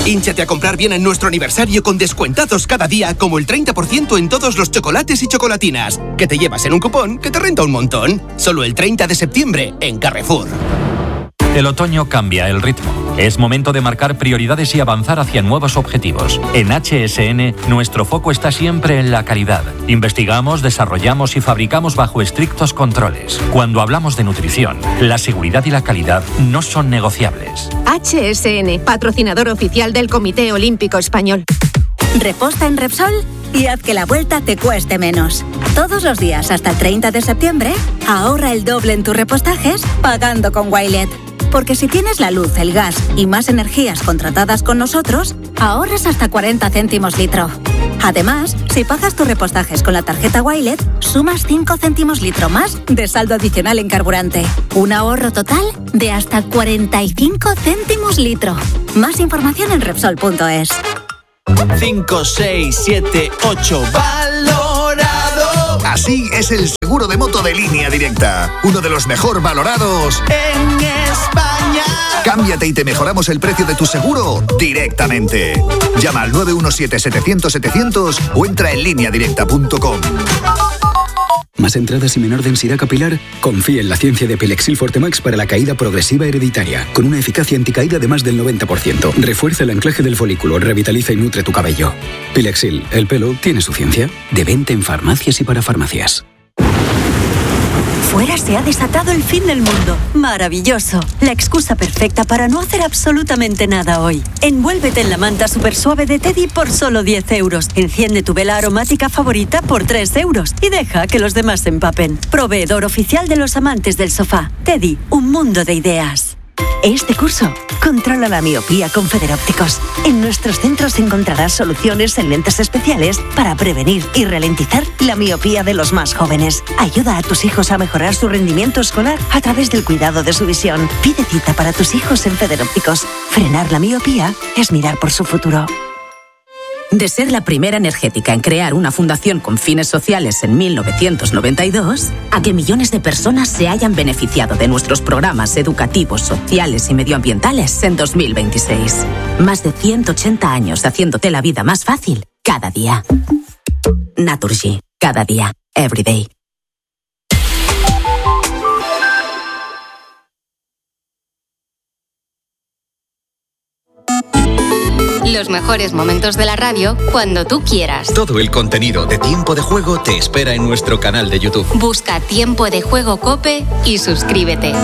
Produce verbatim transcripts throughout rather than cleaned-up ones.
Hínchate a comprar bien en nuestro aniversario con descuentados cada día, como el treinta por ciento en todos los chocolates y chocolatinas, que te llevas en un cupón que te renta un montón. Solo el treinta de septiembre en Carrefour. El otoño cambia el ritmo. Es momento de marcar prioridades y avanzar hacia nuevos objetivos. En H S N, nuestro foco está siempre en la calidad. Investigamos, desarrollamos y fabricamos bajo estrictos controles. Cuando hablamos de nutrición, la seguridad y la calidad no son negociables. H S N, patrocinador oficial del Comité Olímpico Español. Reposta en Repsol y haz que la vuelta te cueste menos. Todos los días hasta el treinta de septiembre, ahorra el doble en tus repostajes pagando con Wilet. Porque si tienes la luz, el gas y más energías contratadas con nosotros, ahorras hasta cuarenta céntimos litro. Además, si pagas tus repostajes con la tarjeta Wilet, sumas cinco céntimos litro más de saldo adicional en carburante. Un ahorro total de hasta cuarenta y cinco céntimos litro. Más información en Repsol punto es. cinco, seis, siete, ocho, valorado. Así es el seguro de moto de Línea Directa. Uno de los mejor valorados en España. Cámbiate y te mejoramos el precio de tu seguro directamente. Llama al nueve uno siete, setecientos, setecientos o entra en línea directa punto com. ¿Más entradas y menor densidad capilar? Confía en la ciencia de Pilexil Fortemax para la caída progresiva hereditaria, con una eficacia anticaída de más del noventa por ciento. Refuerza el anclaje del folículo, revitaliza y nutre tu cabello. Pilexil, el pelo tiene su ciencia. De venta en farmacias y para farmacias. Fuera se ha desatado el fin del mundo. Maravilloso. La excusa perfecta para no hacer absolutamente nada hoy. Envuélvete en la manta super suave de Teddy por solo diez euros. Enciende tu vela aromática favorita por tres euros. Y deja que los demás se empapen. Proveedor oficial de los amantes del sofá. Teddy, un mundo de ideas. Este curso, controla la miopía con Federópticos. En nuestros centros encontrarás soluciones en lentes especiales para prevenir y ralentizar la miopía de los más jóvenes. Ayuda a tus hijos a mejorar su rendimiento escolar a través del cuidado de su visión. Pide cita para tus hijos en Federópticos. Frenar la miopía es mirar por su futuro. De ser la primera energética en crear una fundación con fines sociales en mil novecientos noventa y dos, a que millones de personas se hayan beneficiado de nuestros programas educativos, sociales y medioambientales en dos mil veintiséis. Más de ciento ochenta años haciéndote la vida más fácil cada día. Naturgy, cada día, every day. Los mejores momentos de la radio cuando tú quieras. Todo el contenido de Tiempo de Juego te espera en nuestro canal de YouTube. Busca Tiempo de Juego COPE y suscríbete.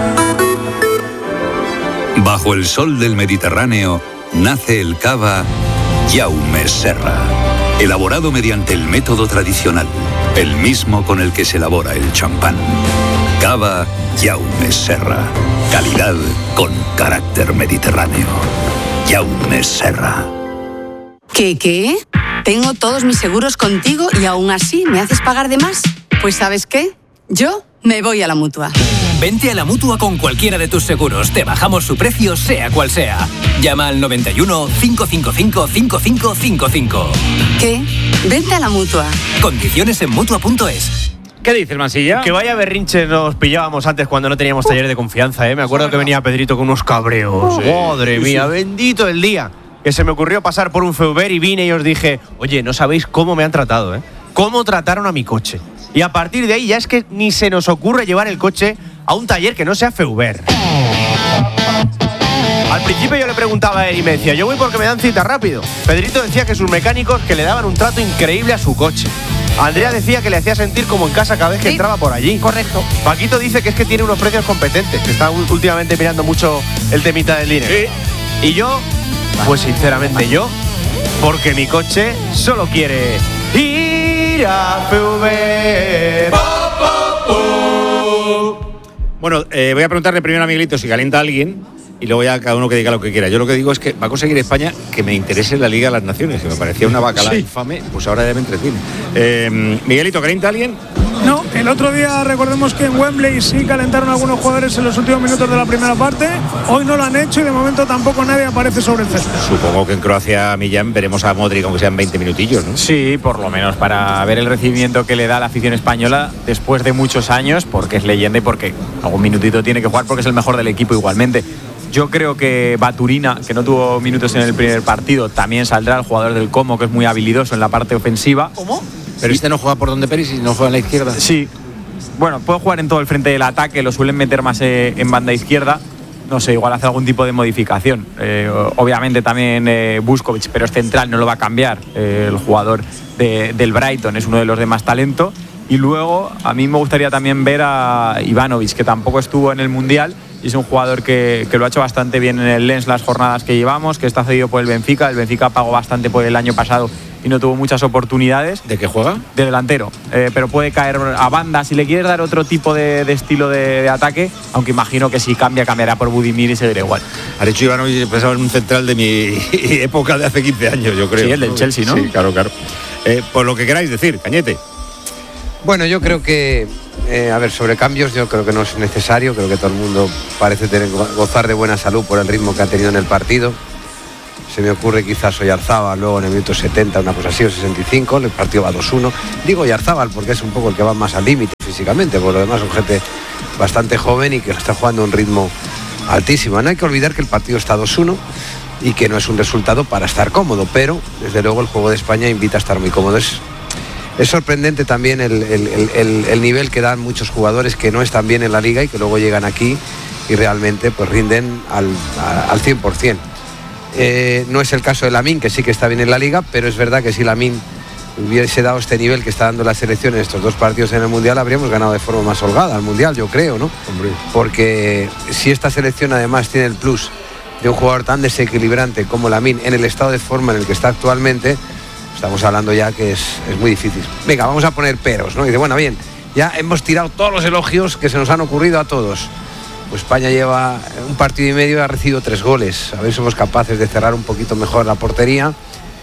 Bajo el sol del Mediterráneo nace el cava Jaume Serra, elaborado mediante el método tradicional, el mismo con el que se elabora el champán. Cava Jaume Serra, calidad con carácter mediterráneo. Jaume Serra. ¿Qué, qué? Tengo todos mis seguros contigo y aún así me haces pagar de más. Pues ¿sabes qué? Yo me voy a la Mutua. Vente a la Mutua con cualquiera de tus seguros. Te bajamos su precio, sea cual sea. Llama al noventa y uno, cinco cinco cinco, cinco cinco cinco cinco. ¿Qué? Vente a la Mutua. Condiciones en Mutua punto es. ¿Qué dices, Mansilla? Que vaya berrinche nos pillábamos antes cuando no teníamos taller de confianza, ¿eh? Me acuerdo que venía Pedrito con unos cabreos. Sí, Madre sí, mía, sí. Bendito el día que se me ocurrió pasar por un Feuber y vine y os dije, oye, no sabéis cómo me han tratado, ¿eh? Cómo trataron a mi coche. Y a partir de ahí ya es que ni se nos ocurre llevar el coche a un taller que no sea Feuber. Al principio yo le preguntaba a él y me decía, yo voy porque me dan cita rápido. Pedrito decía que sus mecánicos que le daban un trato increíble a su coche. Andrea decía que le hacía sentir como en casa cada vez que sí, entraba por allí. Correcto. Paquito dice que es que tiene unos precios competentes, que está últimamente mirando mucho el temita del dinero. Sí. Y yo, pues sinceramente yo, porque mi coche solo quiere ir a Feuber. Bueno, eh, voy a preguntarle primero a Miguelito si calienta a alguien y luego ya cada uno que diga lo que quiera. Yo lo que digo es que va a conseguir España que me interese la Liga de las Naciones, que me parecía una bacalá sí. infame, pues ahora ya me entretiene. Eh, Miguelito, ¿calienta a alguien? No, el otro día recordemos que en Wembley sí calentaron algunos jugadores en los últimos minutos de la primera parte. Hoy no lo han hecho y de momento tampoco nadie aparece sobre el césped. Supongo que en Croacia, Millán, veremos a Modric aunque sean veinte minutillos, ¿no? Sí, por lo menos para ver el recibimiento que le da la afición española después de muchos años, porque es leyenda y porque algún minutito tiene que jugar porque es el mejor del equipo igualmente. Yo creo que Baturina, que no tuvo minutos en el primer partido, también saldrá, el jugador del Como, que es muy habilidoso en la parte ofensiva. ¿Cómo? Pero este no juega por donde Peris y no juega en la izquierda. Sí. Bueno, puede jugar en todo el frente del ataque, lo suelen meter más eh, en banda izquierda. No sé, igual hace algún tipo de modificación. Eh, obviamente también eh, Buskovich, pero es central, no lo va a cambiar. Eh, el jugador de, del Brighton es uno de los de más talento. Y luego a mí me gustaría también ver a Ivanovic, que tampoco estuvo en el Mundial y es un jugador que, que lo ha hecho bastante bien en el Lens las jornadas que llevamos, que está cedido por el Benfica. El Benfica pagó bastante por el año pasado y no tuvo muchas oportunidades. ¿De qué juega? De delantero, eh, pero puede caer a banda si le quieres dar otro tipo de, de estilo de, de ataque, aunque imagino que si cambia, cambiará por Budimir y seguirá igual. Ha hecho Ivanovic, pensaba en un central de mi época de hace quince años, yo creo. Sí, el del Chelsea, ¿no? Sí, claro, claro. Eh, por lo que queráis decir, Cañete. Bueno, yo creo que, eh, a ver, sobre cambios yo creo que no es necesario, creo que todo el mundo parece tener, gozar de buena salud por el ritmo que ha tenido en el partido. Se me ocurre quizás Oyarzábal luego en el minuto setenta, una cosa así, o sesenta y cinco, el partido va dos uno. Digo Oyarzábal porque es un poco el que va más al límite físicamente, por lo demás son gente bastante joven y que está jugando a un ritmo altísimo. No hay que olvidar que el partido está dos uno y que no es un resultado para estar cómodo, pero desde luego el juego de España invita a estar muy cómodo. Es, es sorprendente también el, el, el, el nivel que dan muchos jugadores que no están bien en la liga y que luego llegan aquí y realmente pues rinden al, al cien por ciento. Eh, no es el caso de Lamine, que sí que está bien en la liga, pero es verdad que si Lamine hubiese dado este nivel que está dando la selección en estos dos partidos en el Mundial, habríamos ganado de forma más holgada al Mundial, yo creo, ¿no? Hombre. Porque si esta selección además tiene el plus de un jugador tan desequilibrante como Lamine en el estado de forma en el que está actualmente, estamos hablando ya que es, es muy difícil. Venga, vamos a poner peros, ¿no? Y dice, bueno, bien, ya hemos tirado todos los elogios que se nos han ocurrido a todos. Pues España lleva un partido y medio y ha recibido tres goles. A ver si somos capaces de cerrar un poquito mejor la portería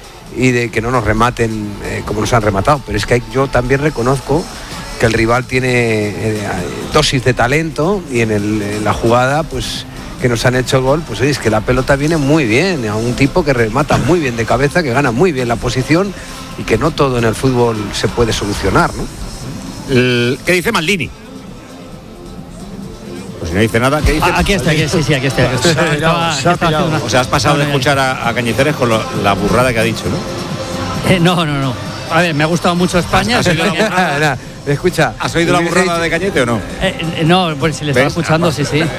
y de que no nos rematen eh, como nos han rematado. Pero es que hay, yo también reconozco que el rival tiene eh, dosis de talento y en, el, en la jugada pues que nos han hecho el gol, pues oye, es que la pelota viene muy bien, a un tipo que remata muy bien de cabeza, que gana muy bien la posición y que no todo en el fútbol se puede solucionar, ¿no? El, ¿qué dice Maldini? Pues si no dice nada, ¿qué dice? Aquí está, aquí, sí, sí, aquí está. Aquí está. Se ha Estaba, se ha estaba una... O sea, has pasado de escuchar a, a Cañizares con lo, la burrada que ha dicho, ¿no? Eh, no, no, no. A ver, me ha gustado mucho España. ¿Has, has oído la burrada? Escucha, ¿has oído la burrada de Cañete o no? Eh, eh, no, pues si le estaba escuchando, sí, sí.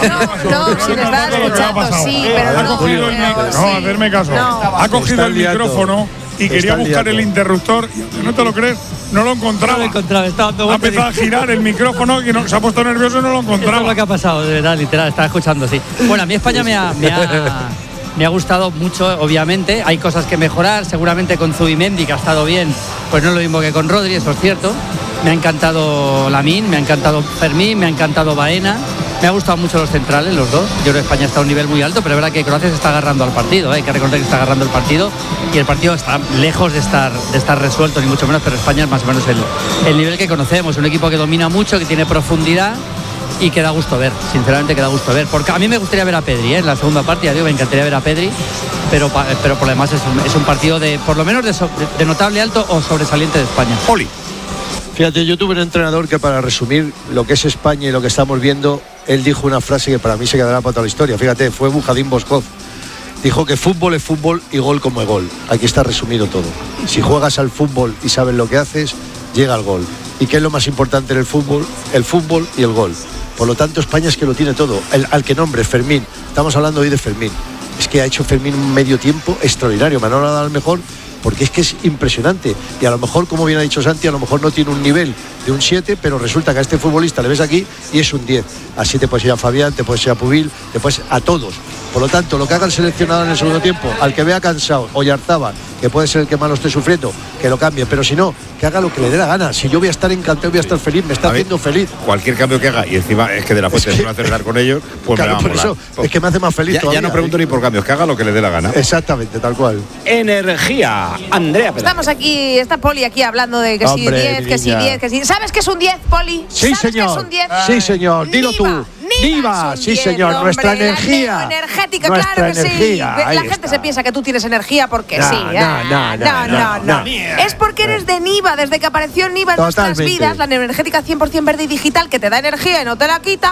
No, si le estaba escuchando, sí, pero no. Ha cogido el micrófono, no, hacerme caso. Ha cogido el micrófono y quería buscar el interruptor y aunque no te lo crees, no lo encontraba. No lo encontraba, estaba todo. Ha empezado a girar el micrófono y no, se ha puesto nervioso y no lo encontraba. Eso es lo que ha pasado, de verdad, literal, estaba escuchando, sí. Bueno, a mí España me ha, me ha, me ha gustado mucho, obviamente. Hay cosas que mejorar, seguramente con Zubimendi, que ha estado bien, pues no es lo mismo que con Rodri, eso es cierto. Me ha encantado Lamine, me ha encantado Fermín, me ha encantado Baena. Me ha gustado mucho los centrales, los dos. Yo creo que España está a un nivel muy alto, pero es verdad que Croacia se está agarrando al partido, ¿eh? Hay que reconocer que está agarrando el partido y el partido está lejos de estar, de estar resuelto, ni mucho menos, pero España es más o menos el, el nivel que conocemos. Un equipo que domina mucho, que tiene profundidad y que da gusto ver, sinceramente que da gusto ver. Porque a mí me gustaría ver a Pedri, ¿eh? En la segunda parte, ya digo, me encantaría ver a Pedri, pero, pero por lo demás es un, es un partido de, por lo menos, de, so, de notable alto o sobresaliente de España. Oli. Fíjate, yo tuve un entrenador que, para resumir lo que es España y lo que estamos viendo, él dijo una frase que para mí se quedará para toda la historia. Fíjate, fue Bujadín Boskov. Dijo que fútbol es fútbol y gol como el gol. Aquí está resumido todo. Si juegas al fútbol y sabes lo que haces, llega el gol. ¿Y qué es lo más importante en el fútbol? El fútbol y el gol. Por lo tanto, España es que lo tiene todo. El, al que nombre, Fermín. Estamos hablando hoy de Fermín. Es que ha hecho Fermín un medio tiempo extraordinario. Manolo ha dado el mejor, porque es que es impresionante. Y a lo mejor, como bien ha dicho Santi, a lo mejor no tiene un nivel de un siete, pero resulta que a este futbolista le ves aquí y es un diez. Así te puedes ir a Fabián, te puedes ir a Pubil, te puedes a todos. Por lo tanto, lo que haga el seleccionado en el segundo tiempo, al que vea cansado, Oyarzábal, que puede ser el que más lo esté sufriendo, que lo cambie, pero si no, que haga lo que le dé la gana. Si yo voy a estar encantado, voy a estar feliz, me está haciendo feliz. Cualquier cambio que haga, y encima es que de la fuente se va a acercar con ellos, pues claro, me va a por molar. eso, es que me hace más feliz ya, todavía. ya no pregunto ni por cambios, que haga lo que le dé la gana. Exactamente, tal cual. Energía, Andrea Pérez. Estamos aquí, está Poli aquí hablando de que Hombre, si diez, que si diez, que si... ¿Sabes qué es un diez, Poli? Sí, ¿Sabes señor. qué es un diez? Sí, señor. Dilo tú. Niva, sí, diez, señor. hombre, Nuestra la energía. energética, Nuestra claro que energía. sí. Ahí La gente está. se piensa que tú tienes energía porque No, sí. no, Ah, no, no, no, no. Es porque eres de Niva. Desde que apareció Niva en nuestras Totalmente. vidas, la energética cien por ciento verde y digital que te da energía y no te la quita.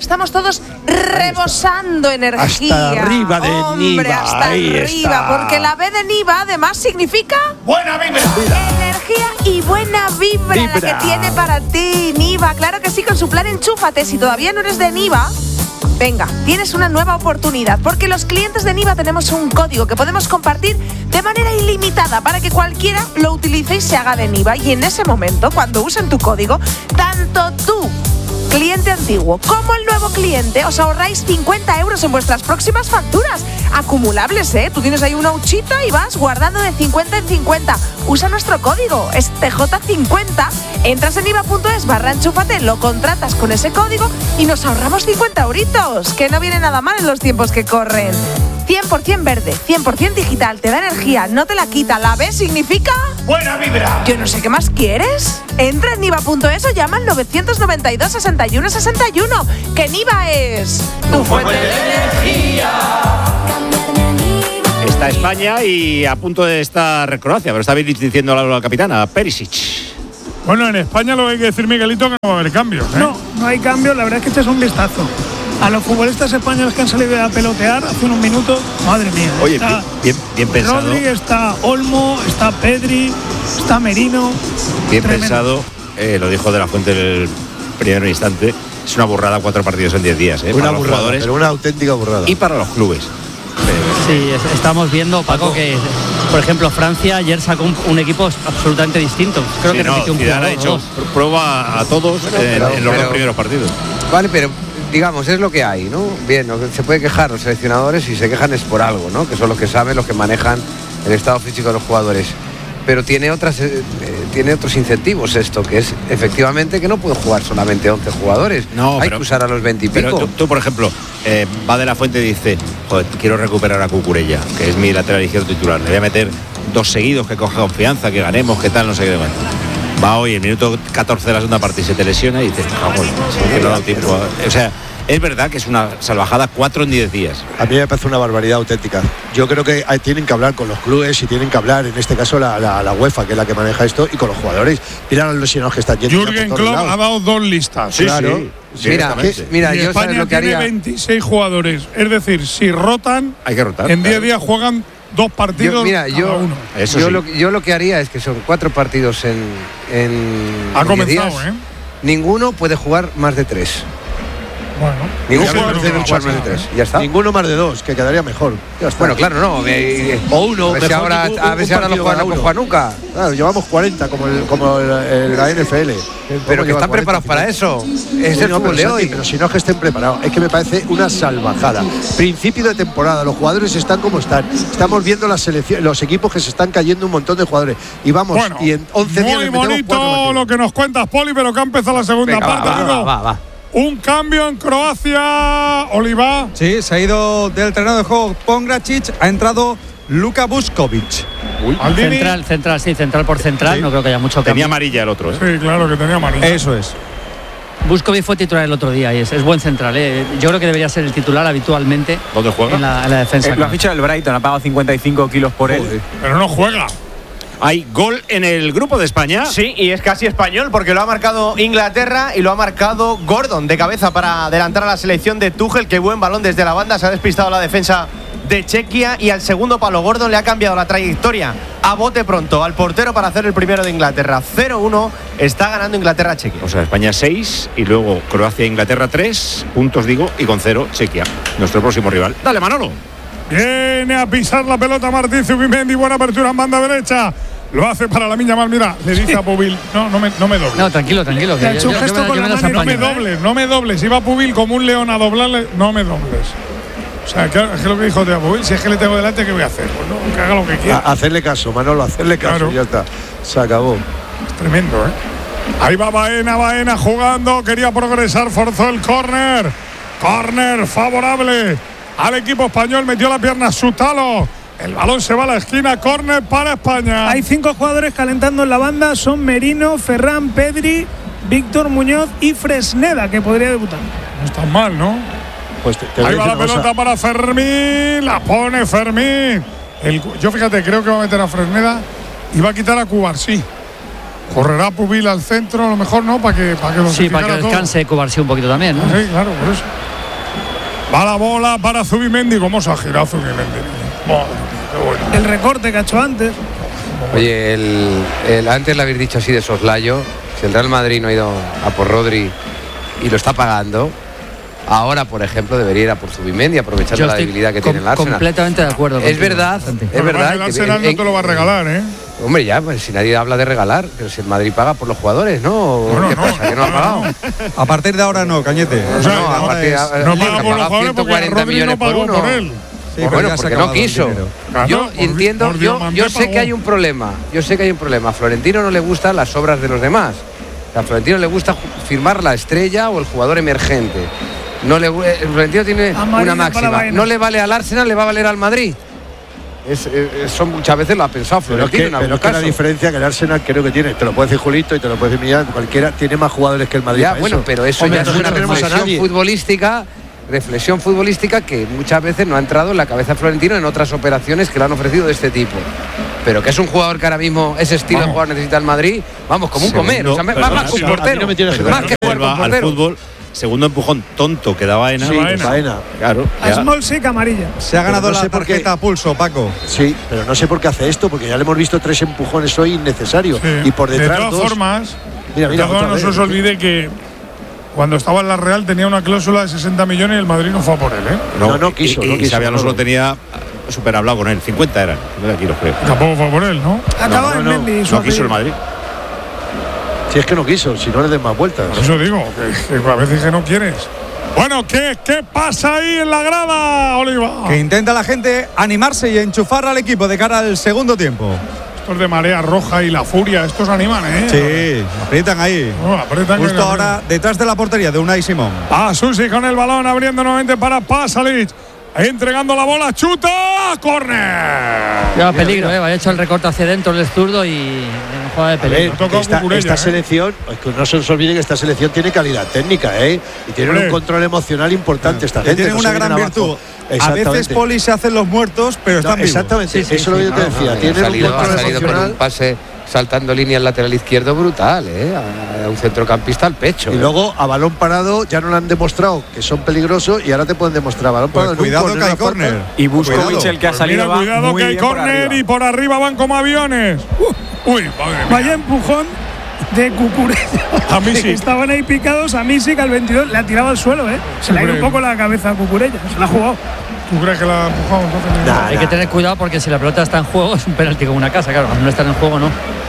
Estamos todos rebosando energía. Hasta arriba de Hombre, Niva, hasta ahí arriba, está. porque la B de Niva además significa buena vibra. Energía y buena vibra, Vibra. la que tiene para ti Niva. Claro que sí, con su plan Enchúfate. Si todavía no eres de Niva, venga, tienes una nueva oportunidad, porque los clientes de Niva tenemos un código que podemos compartir de manera ilimitada para que cualquiera lo utilice y se haga de Niva. Y en ese momento, cuando usen tu código, tanto tú, cliente antiguo, como el nuevo cliente, os ahorráis cincuenta euros en vuestras próximas facturas. Acumulables, ¿eh? Tú tienes ahí una huchita y vas guardando de cincuenta en cincuenta. Usa nuestro código, es T J cincuenta. Entras en iva.es barra enchúfate, lo contratas con ese código y nos ahorramos cincuenta euritos, que no viene nada mal en los tiempos que corren. cien por ciento verde, cien por ciento digital, te da energía, no te la quita. La B significa buena vibra. Yo no sé qué más quieres. Entra en niva.es o llama al novecientos noventa y dos, sesenta y uno, sesenta y uno. Que Niva es tu fuente de energía. Está España y a punto de estar Croacia, pero está diciendo la capitana, Perisic. Bueno, en España lo que hay que decir, Miguelito, que no va a haber cambios, ¿eh? No, no hay cambios. La verdad es que este es un vistazo a los futbolistas españoles que han salido a pelotear hace unos minutos. Madre mía. Oye, está bien, bien pensado. Rodri, está Olmo, está Pedri, está Merino. Bien Tremendo. pensado, eh, lo dijo De la Fuente en el primer instante. Es una burrada cuatro partidos en diez días, ¿eh? Una para los burrada, jugadores pero una auténtica burrada. y para los clubes. Sí, es- estamos viendo, Paco, que por ejemplo Francia ayer sacó un, un equipo absolutamente distinto. Creo Sí, que no, repitió un Zidane ha jugador, hecho dos. prueba a todos Bueno, en, pero- en los pero- dos primeros partidos. Vale, pero digamos, es lo que hay, ¿no? Bien, lo que se puede quejar los seleccionadores, y se quejan es por algo, ¿no? Que son los que saben, los que manejan el estado físico de los jugadores. Pero tiene otras eh, eh, tiene otros incentivos esto, que es efectivamente que no pueden jugar solamente once jugadores. No, hay pero- que usar a los veinte y Pero pico. tú, tú, por ejemplo, eh, va De la Fuente y dice, joder, quiero recuperar a Cucurella, que es mi lateral izquierdo titular. Le voy a meter dos seguidos, que coja confianza, que ganemos, que tal, no sé qué. Bueno, va hoy, el minuto catorce de la segunda parte y se te lesiona y dices, cago, que no ha dado tiempo. a-". O sea, es verdad que es una salvajada cuatro en diez días. A mí me parece una barbaridad auténtica. Yo creo que hay- tienen que hablar con los clubes y tienen que hablar, en este caso, la, la, la UEFA, que es la que maneja esto, y con los jugadores. Mira los lesionados que están yendo. ya Jürgen por todos Klopp lados. ha dado dos listas. Sí, claro. sí, Mira, directamente. mira, y yo sabes España lo que tiene haría. veintiséis jugadores. Es decir, si rotan, Hay que rotar. en diez claro. días juegan dos partidos Yo, mira, cada yo, uno. Eso yo, sí. lo, yo lo que haría es que son cuatro partidos en, en Ha en diez comenzado, días. ¿eh? Ninguno puede jugar más de tres. Bueno. Ningún Ya jugador veremos puede qué va a jugar más de pasar. tres. Ya está. Ninguno más de dos, que quedaría mejor. Ya está. Bueno, claro, no. eh, O uno, A ver si mejor ahora, ningún- a ver un si ahora no partido juegan, cada no uno. juegan nunca. Claro, llevamos cuarenta como, el, como el, el- la N F L. Pero que están preparados para eso. Es el no, fútbol pero, de Santi, hoy. pero si no es que estén preparados, es que me parece una salvajada. Principio de temporada, los jugadores están como están. Estamos viendo las selecciones, los equipos que se están cayendo un montón de jugadores. Y vamos, Bueno, y en once días muy les metemos cuatro bonito partidos. lo que nos cuentas, Poli, pero que ha empezado la segunda Venga, parte. va, va, amigo. va, va. Un cambio en Croacia, Oliva. Sí, se ha ido del terreno de juego Pongracic, ha entrado Luka Vuskovic. Maldini. Central, central, sí, central por central, Sí. no creo que haya mucho cambio. Tenía amarilla el otro, ¿eh? Sí, claro que tenía amarilla. Eso es. Buscovic fue titular el otro día y es, es buen central. ¿eh? Yo creo que debería ser el titular habitualmente ¿Dónde juega? en la, en la defensa. Eh, lo ha fichado el Brighton, ha pagado cincuenta y cinco kilos por él. Pero no juega. Hay gol en el grupo de España. Sí, y es casi español porque lo ha marcado Inglaterra y lo ha marcado Gordon de cabeza para adelantar a la selección de Tuchel. Qué buen balón desde la banda, se ha despistado la defensa de Chequia y al segundo palo Gordon le ha cambiado la trayectoria a bote pronto al portero para hacer el primero de Inglaterra. cero uno, está ganando Inglaterra a Chequia. O sea, España seis y luego Croacia e Inglaterra tres puntos, digo, y con cero Chequia, nuestro próximo rival. Dale, Manolo. Viene a pisar la pelota Martín Zubimendi. Buena apertura en banda derecha. Lo hace para la Miña Mal. Mira, le dice a Pubil. No, no me, no me dobles. No, tranquilo, tranquilo. Le ha hecho un gesto me- con la me las mano y No me apaño. dobles, no me dobles. Iba Pubil como un león a doblarle. No me dobles. O sea, que es que lo que dijo Teo Pubil. Si es que le tengo delante, ¿qué voy a hacer? Pues no, que haga lo que quiera. A- hacerle caso, Manolo, hacerle caso. Claro. Ya está. Se acabó. Es tremendo, ¿eh? Ahí va Baena, Baena jugando. Quería progresar, forzó el córner. Córner favorable al equipo español. Metió la pierna Sutalo. El balón se va a la esquina. Córner para España. Hay cinco jugadores calentando en la banda. Son Merino, Ferran, Pedri, Víctor Muñoz y Fresneda, que podría debutar. No está mal, ¿no? Pues te, te voy a Ahí va decir la una cosa. pelota para Fermín. La pone Fermín. El- yo fíjate, creo que va a meter a Fresneda y va a quitar a Cubarsí. Correrá Pubil al centro, a lo mejor no, para que para que Sí, para que descanse Cubarsí un poquito también, ¿no? Sí, claro, por eso. Va la bola para Zubimendi. ¿Cómo se ha girado Zubimendi? Madre mía, qué bueno. El recorte que ha hecho antes. Oye, el, el, antes le habéis dicho así de soslayo, si el Real Madrid no ha ido a por Rodri y lo está pagando, ahora, por ejemplo, debería ir a por Zubimendi, aprovechando Yo la estoy debilidad que com- tiene el Arsenal. completamente de acuerdo Es contigo, verdad, Santi. es Pero verdad. el que Arsenal en- no te lo va a regalar, ¿eh? Hombre, ya, pues si nadie habla de regalar, pero si el Madrid paga por los jugadores, ¿no? Bueno, ¿Qué no, pasa? ¿Que no ha pagado? A partir de ahora no, Cañete. O sea, no, a partir de ahora- No sí, paga que por los ha pagado jugadores porque ciento cuarenta Rodri no millones por pagó uno. por él. Sí, Pues pero bueno, ya se porque ha no acabado el quiso. dinero. Claro, Yo por- entiendo, por yo, Diamante yo sé pagó. que hay un problema. Yo sé que hay un problema. A Florentino no le gustan las obras de los demás. A Florentino le gusta ju- firmar la estrella o el jugador emergente. No le, gu- el Florentino tiene Amarilla una para máxima. Baena. No le vale al Arsenal, le va a valer al Madrid. Es, es- eso muchas veces lo ha pensado Pero es Florentino que, en algún pero es que la caso. diferencia que el Arsenal creo que tiene, te lo puede decir Julito y te lo puede decir Millán, cualquiera tiene más jugadores que el Madrid. Ya, para bueno, eso. pero eso Hombre, ya es nosotros una no tenemos a reflexión nadie. futbolística, reflexión futbolística que muchas veces no ha entrado en la cabeza de Florentino en otras operaciones que le han ofrecido de este tipo. Pero que es un jugador que ahora mismo ese estilo de jugador necesita el Madrid, vamos, como un comer, o sea, más, más que un portero, más que jugar con al portero. fútbol, segundo empujón tonto que da Baena. Sí, Baena. Baena. Claro. A ya. Small sí que amarilla. Se ha ganado Pero no la sé por qué. tarjeta a pulso, Paco. Sí, pero no sé por qué hace esto, porque ya le hemos visto tres empujones hoy innecesarios. Sí. Y por detrás de todas dos. formas, Mira, de mira, todas formas, otra no se vez. os olvide que cuando estaba en la Real tenía una cláusula de sesenta millones y el Madrid no fue a por él, ¿eh? No, no quiso, Y, no y quiso, Xabi Alonso no. lo tenía súper hablado con él. cincuenta eran. Aquí lo creo. Tampoco fue a por él, ¿no? Acaba no, en no. Mendy. su No quiso el apellido. Madrid. Si es que no quiso, si no le den más vueltas. Por eso digo, que, que a veces que no quieres. Bueno, ¿qué, ¿qué pasa ahí en la grada, Oliva? Que intenta la gente animarse y enchufar al equipo de cara al segundo tiempo. Estos de marea roja y la furia, estos animan, ¿eh? Sí, aprietan ahí. Oh, aprietan Justo que- ahora detrás de la portería de Unai Simón. A Susi con el balón, abriendo nuevamente para Pasalic. Entregando la bola, chuta, córner. Lleva peligro, eh. Vaya hecho el recorte hacia adentro el zurdo y en jugada de A ver, peligro. tocó esta, Cucurella, esta ¿eh? selección, es que no se os olvide que esta selección tiene calidad técnica, ¿eh? Y tiene Hombre. un control emocional importante esta Que gente. tienen no una se gran vienen virtud. abajo. A veces, Exactamente. Poli, se hacen los muertos, pero No, están vivos. exactamente, Sí, sí, eso es lo sí. que yo te No, decía. no, ha tienen salido, un ha control salido con emocional. un pase saltando línea al lateral izquierdo brutal, ¿eh? A un centrocampista al pecho. Y ¿eh? luego a balón parado ya no le han demostrado que son peligrosos y ahora te pueden demostrar balón Pues parado. en un cuidado córner, que hay una falta. córner. Y Buscovic, Cuidado. el que ha Pues salido, mira, va cuidado muy que hay bien por córner arriba. y por arriba van como aviones. Uh, uy, madre mía. Vaya empujón de Cucurella. A mí sí. Estaban ahí picados. A mí sí que al veintidós le ha tirado al suelo, ¿eh? Se le ha ido un Hombre. poco la cabeza a Cucurella. Se la ha jugado. ¿Tú crees que la ha empujado entonces? Nah, Hay que tener cuidado porque si la pelota está en juego es un penalti como una casa, claro. Al no estar en juego, no.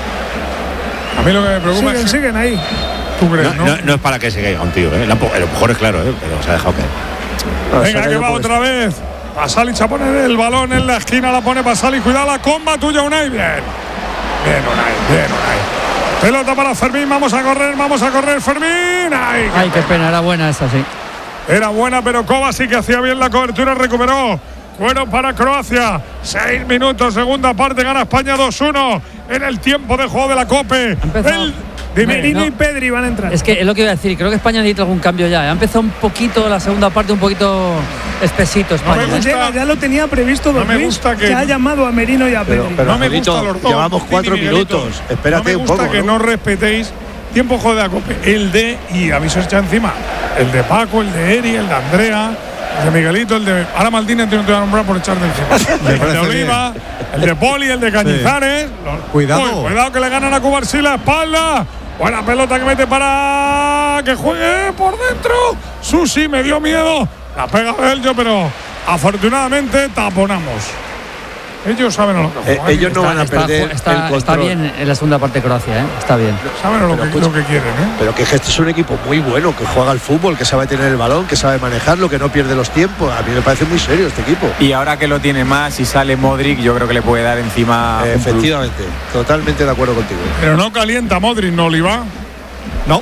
A mí lo que me preocupa Siguen, es que siguen ahí. tú crees, No, ¿no? no, no es para que se caiga un tío, ¿eh? El empu- el empujón es claro, ¿eh? Pero se ha dejado caer. No, se ha Venga, que caído va por otra vez. Pasalic a poner el balón en la esquina, la pone Pasalic. Cuidado la comba tuya, Unai. Bien. Bien, Unai, bien, Unai. Pelota para Fermín, vamos a correr, vamos a correr, Fermín. Ay, Ay, qué pena, era buena esa, sí. Era buena, pero Kovacic que hacía bien la cobertura, recuperó. Fueron para Croacia. Seis minutos, segunda parte, gana España dos uno en el tiempo de juego de la COPE. empezado- El, dime, Merino no. y Pedri van a entrar. Es que es lo que iba a decir, creo que España necesita algún cambio ya. ¿eh? Ha empezado un poquito la segunda parte, un poquito espesito España. me ¿eh? gusta- Llega, ya lo tenía previsto no Don me Luis, gusta que- que ha llamado a Merino y a Pero, Pedri. pero no me Julito, gusta los dos. llevamos Tini, cuatro Miguelito. minutos. Espérate no me un gusta poco. que ¿no? no respetéis tiempo de juego de la COPE. El de, y aviso echa encima, el de Paco, el de Eri, el de Andrea, el de Miguelito, el de. Ahora Maldini te no te voy a nombrar por echar de encima. Me el de parece Oliva, el de Poli, el de Cañizares. Los- Cuidado. Uy, cuidado que le ganan a Cubarsí la espalda. Buena pelota que mete para que juegue por dentro. Susi me dio miedo. La pega Bello, pero afortunadamente taponamos. Ellos saben a lo que Eh, juegan. ellos no van a Está, perder está- el está control. bien en la segunda parte Croacia, ¿eh? Está bien. Saben a lo, que, Pero, lo que quieren, ¿eh? Pero que este es un equipo muy bueno, que juega al fútbol, que sabe tener el balón, que sabe manejarlo, que no pierde los tiempos. A mí me parece muy serio este equipo. Y ahora que lo tiene más y sale Modric, yo creo que le puede dar encima. un plus. Efectivamente, totalmente de acuerdo contigo. Pero no calienta Modric, ¿no, Oliva? No.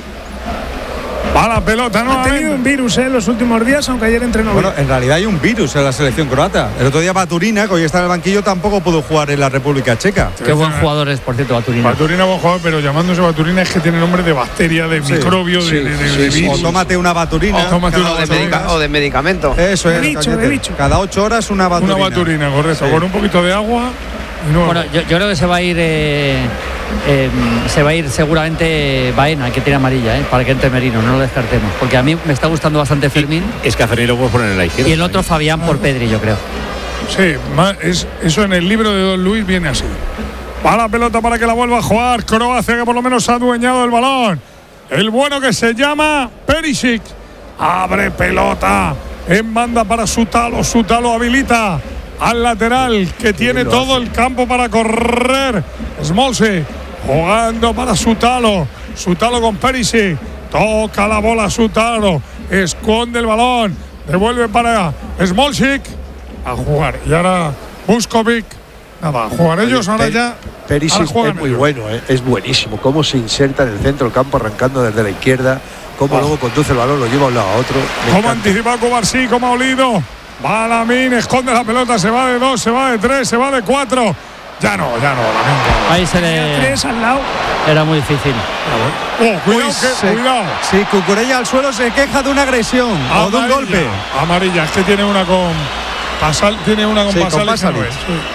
Va la pelota, Ha tenido no. un virus ¿eh? en los últimos días, aunque ayer entrenó Bueno, bien. en realidad hay un virus en la selección croata. El otro día Baturina, que hoy está en el banquillo, tampoco pudo jugar en la República Checa. Qué buen jugador es, por cierto, Baturina. Baturina buen jugador, pero llamándose Baturina es que tiene nombre de bacteria, de Sí, microbio, sí, de, de, de- sí, de sí. virus. O tómate una Baturina. O tómate una O de, Baturina. medica- o de medicamento. Eso es. De bicho, Cañete. de bicho. Cada ocho horas una Baturina. Una Baturina, correcto. Sí. Con un poquito de agua y no. Bueno, yo, yo creo que se va a ir eh, eh, se va a ir seguramente Baena, que tiene amarilla, ¿eh? Para que entre Merino, no lo descartemos. Porque a mí me está gustando bastante Fermín. Y, es que a Fermín lo puedes poner en la izquierda. Y el otro Fabián por Pedri, yo creo. Sí, es, eso en el libro de Don Luis viene así. Va la pelota para que la vuelva a jugar Croacia, que por lo menos ha adueñado del balón. El bueno que se llama Perisic. Abre pelota en banda para Sutalo. Sutalo habilita al lateral, que tiene todo el campo para correr. Smolce jugando para Sutalo. Sutalo con Perisic. Toca la bola Sutalo. Esconde el balón. Devuelve para Smolcic. A jugar. Y ahora Vuskovic. Nada, a jugar ellos. Ahora ya. Perisic es muy ellos. bueno, ¿eh? Es buenísimo. Cómo se inserta en el centro del campo arrancando desde la izquierda. Cómo oh. luego conduce el balón, lo lleva de un lado a otro. Me cómo anticipa Cubarsí, cómo ha olido. Va Lamine, esconde la pelota, se va de dos, se va de tres, se va de cuatro. Ya no, ya no, Lamine. Ahí se le. Tres al lado. Era muy difícil. Oh, cuidado, Uy, que, se, cuidado. Sí, Cucurella al suelo se queja de una agresión amarilla, o de un golpe. Amarilla, es que tiene una con. Pasal, tiene una con sí, Pasalic. Con Pasalic. No es, sí.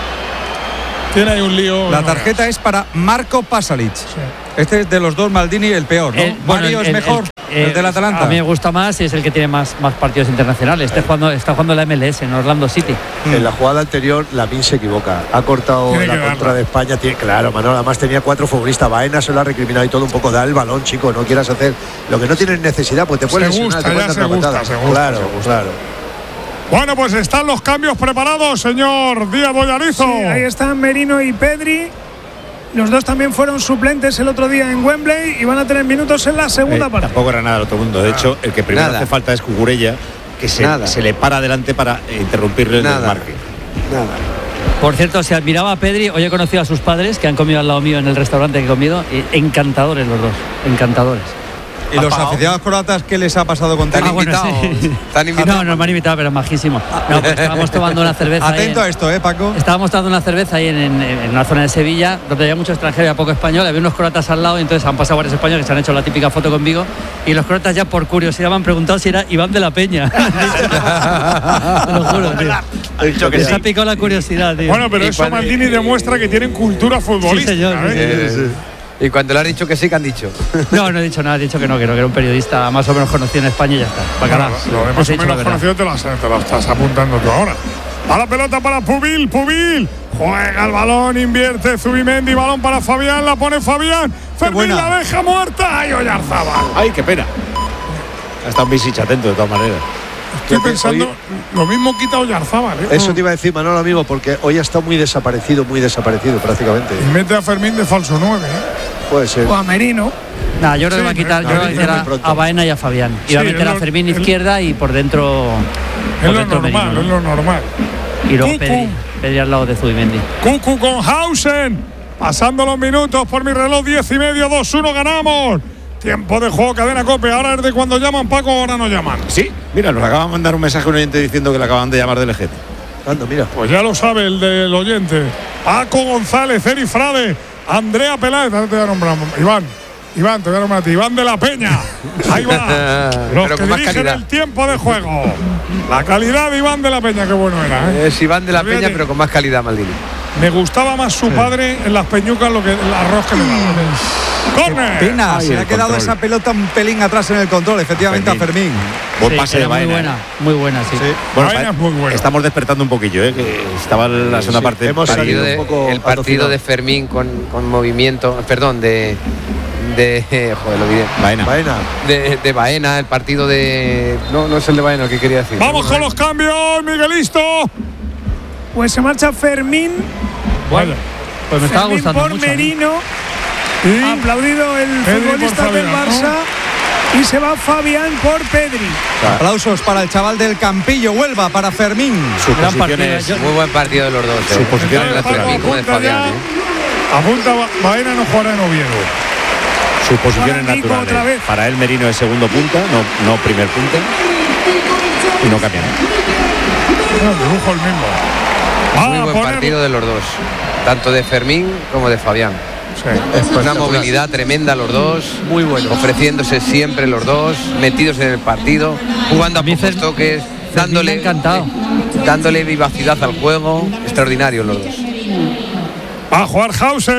Tiene ahí un lío. La no tarjeta veas. es para Marco Pasalic. Sí. Este es de los dos, Maldini el peor, ¿no? El, bueno, Mario el, es mejor, el, el, el del Atalanta. A mí me gusta más y es el que tiene más, más partidos internacionales. Este jugando, está jugando la M L S en Orlando City. En la jugada anterior, Lamine se equivoca. Ha cortado tiene la contra de España. Tiene, claro, Manolo, además tenía cuatro futbolistas. Baena se lo ha recriminado y todo un poco. Da el balón, chico, no quieras hacer lo que no tienes necesidad, pues te puedes se lesionar, gusta, te ya se gusta, se gusta, claro, se gusta. claro. Bueno, pues están los cambios preparados, señor Díaz Boyarizo. Sí, ahí están Merino y Pedri. Los dos también fueron suplentes el otro día en Wembley y van a tener minutos en la segunda eh, parte. Tampoco era nada del otro mundo. De hecho, el que primero nada. hace falta es Cucurella, que se, se le para adelante para interrumpirle el nada. desmarque. Nada. Por cierto, si admiraba a Pedri, hoy he conocido a sus padres que han comido al lado mío en el restaurante que he comido. Y encantadores los dos, encantadores. ¿Y los aficionados croatas qué les ha pasado con ah, bueno, sí. No, no me han invitado, pero majísimo. No, pues estábamos tomando una cerveza. Atento en, a esto, ¿eh, Paco? Estábamos tomando una cerveza ahí en, en, en una zona de Sevilla, donde había mucho extranjero y poco español. Había unos croatas al lado y entonces han pasado varios españoles que se han hecho la típica foto conmigo. Y los croatas ya por curiosidad me han preguntado si era Iván de la Peña. Te lo juro, tío. Ha dicho que Les sí. ha picado la curiosidad, tío. Bueno, pero eso Maldini demuestra que tienen cultura futbolística. Sí, señor. ¿eh? Sí, sí, sí. Y cuando le has dicho que sí, que han dicho. No, no he dicho nada, he dicho que no, que no, que era un periodista más o menos conocido en España y ya está. Bacalá. Bueno, lo de más o menos conocido te lo, te lo estás apuntando tú ahora. A la pelota para Pubil, Pubil. Juega el balón, invierte Zubimendi, balón para Fabián, la pone Fabián. Fermín la deja muerta. ¡Ay, Oyarzábal! ¡Ay, qué pena! Ha estado un Visic atento de todas maneras. Estoy pensando, hoy, lo mismo quita Oyarzábal, ¿eh? Eso te iba a decir, Manolo, lo mismo, porque hoy ha estado muy desaparecido, muy desaparecido prácticamente. Y mete a Fermín de falso nueve, ¿eh? Puede ser. O a Merino. Nah, yo creo que sí, va a quitar, yo creo que va a quitar a Baena y a Fabián. Y sí, va a meter a Fermín el, izquierda y por dentro. Es por lo dentro normal, Merino, ¿no? Es lo normal. Y luego Pedri, Pedri al lado de Zubimendi. Cucu con Hausen. Pasando los minutos por mi reloj, diez y medio, dos uno, ganamos. Tiempo de juego, cadena COPE. Ahora es de cuando llaman, Paco, ahora no llaman. Sí, mira, nos acaba de mandar un mensaje un oyente diciendo que le acaban de llamar del Ejete. Anda, mira. Pues ya lo sabe el del oyente. Paco González, Eri Frade, Andrea Peláez. Te voy a nombrar, Iván. Iván, te voy a nombrar a ti. Iván de la Peña. Ahí va. Los pero que dirigen calidad. El tiempo de juego. La calidad de Iván de la Peña, qué bueno era, ¿eh? Es Iván de la Peña, pero con más calidad, Maldini. Me gustaba más su sí. padre en las peñucas lo que el arroz que le daba. ¡Córner! Pena, Ay, se le ha quedado control. Esa pelota un pelín atrás en el control, efectivamente, Fermín. a Fermín. Buen sí, pase de muy Baena. buena, muy buena, sí. sí. Bueno, Baena es muy buena. Estamos despertando un poquillo, ¿eh? Que estaba en la segunda sí, parte. Hemos salido de, un poco el partido de Fermín con, con movimiento, perdón, de. de joder, lo diré. Baena. Baena. De, de Baena, el partido de. No, no es el de Baena el que quería decir. Vamos con los cambios, Miguelisto. Pues se marcha Fermín. Bueno, pues me estaba Fermín gustando por mucho. Merino. ¿Sí? Aplaudido el Pedri futbolista Fabián, del Barça. ¿No? Y se va Fabián por Pedri. Claro. Aplausos para el chaval del Campillo, Huelva, para Fermín. Su posición es yo, muy buen partido de los dos. Su posición es Fermín como de Fabián. ¿eh? Apunta, Baena no jugará en Oviedo. Su posición es natural. ¿eh? Para él Merino es segundo punta, no, no primer punta. Y no cambia. No, dibujo el mismo. Muy ah, buen poner... partido de los dos, tanto de Fermín como de Fabián. Sí. Una movilidad tremenda los dos, muy bueno, ofreciéndose siempre los dos, metidos en el partido, jugando a pocos toques, dándole, encantado. dándole vivacidad al juego, extraordinario los dos. Va a jugar Hausen,